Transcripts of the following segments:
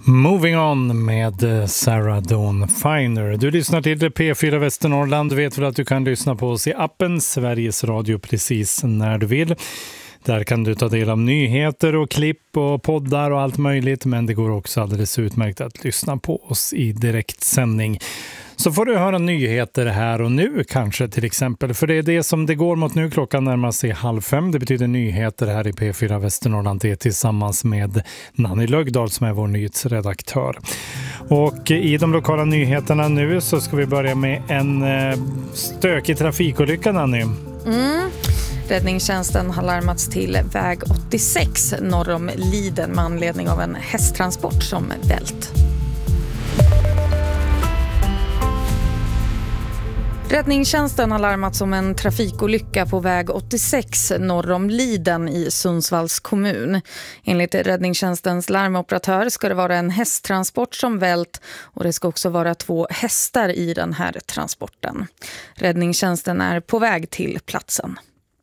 Moving on med Sarah Dawn Finer. Du lyssnar till P4 Västernorrland. Du vet väl att du kan lyssna på oss i appen Sveriges Radio precis när du vill. Där kan du ta del av nyheter och klipp och poddar och allt möjligt. Men det går också alldeles utmärkt att lyssna på oss i direktsändning. Så får du höra nyheter här och nu kanske till exempel. För det är det som det går mot nu. Klockan närmar sig 4:30. Det betyder nyheter här i P4 Västernorrland. Det är tillsammans med Nanny Lögdahl som är vår nyhetsredaktör. Och i de lokala nyheterna nu så ska vi börja med en stökig trafikolycka, Nanny. Räddningstjänsten har larmats till väg 86 norr om Liden med anledning av en hästtransport som vält. Räddningstjänsten har larmats om en trafikolycka på väg 86 norr om Liden i Sundsvalls kommun. Enligt räddningstjänstens larmoperatör ska det vara en hästtransport som vält och det ska också vara 2 hästar i den här transporten. Räddningstjänsten är på väg till platsen.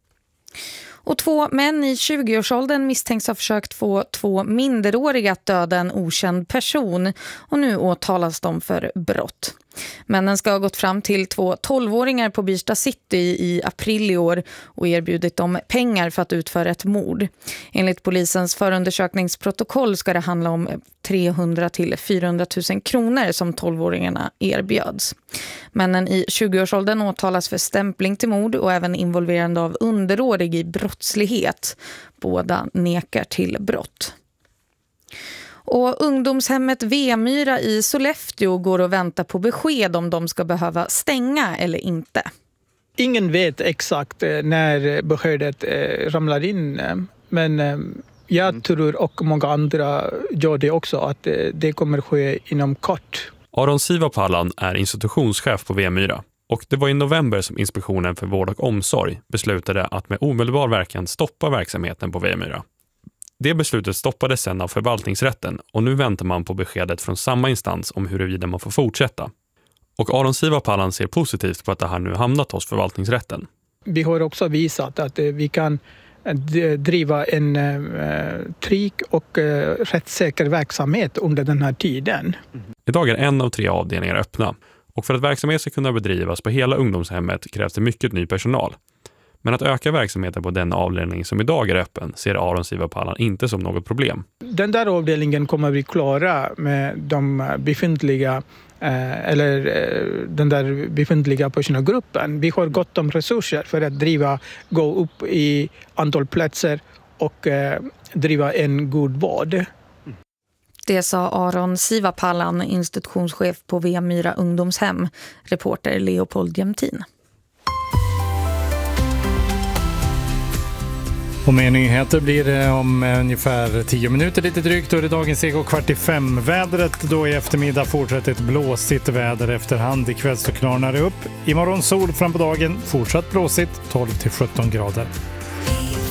Och 2 män i 20-årsåldern misstänks ha försökt få 2 minderåriga att döda en okänd person och nu åtalas de för brott. Männen ska ha gått fram till 2 12-åringar på Birsta City i april i år och erbjudit dem pengar för att utföra ett mord. Enligt polisens förundersökningsprotokoll ska det handla om 300 till 400 000 kronor som 12-åringarna erbjöds. Männen i 20-årsåldern åtalas för stämpling till mord och även involverande av underårig i brottslighet. Båda nekar till brott. Och ungdomshemmet Vemyra i Sollefteå går och väntar på besked om de ska behöva stänga eller inte. Ingen vet exakt när beskedet ramlar in, men jag tror och många andra gör det också att det kommer ske inom kort. Aron Sivapalan är institutionschef på Vemyra och det var i november som Inspektionen för vård och omsorg beslutade att med omedelbar verkan stoppa verksamheten på Vemyra. Det beslutet stoppades sedan av förvaltningsrätten och nu väntar man på beskedet från samma instans om huruvida man får fortsätta. Och Aron Sivapalan ser positivt på att det här nu hamnat hos förvaltningsrätten. Vi har också visat att vi kan driva en trygg och rättssäker verksamhet under den här tiden. Idag är 1 av 3 avdelningar öppna och för att verksamhet ska kunna bedrivas på hela ungdomshemmet krävs det mycket ny personal. Men att öka verksamheten på den avdelning som idag är öppen ser Aron Sivapalan inte som något problem. Den där avdelningen kommer vi klara med de befintliga den där befintliga personalgruppen. Vi har gott om resurser för att gå upp i antal platser och driva en god vård. Det sa Aron Sivapalan, institutionschef på Vemyra ungdomshem, reporter Leopold Jämtin. Och med nyheter blir det om ungefär 10 minuter lite drygt. Då är det dagens Eko 4:45. Vädret då i eftermiddag fortsätter ett blåsigt väder efterhand. Ikväll så klarnar det upp. Imorgon sol fram på dagen, fortsatt blåsigt, 12 till 17 grader.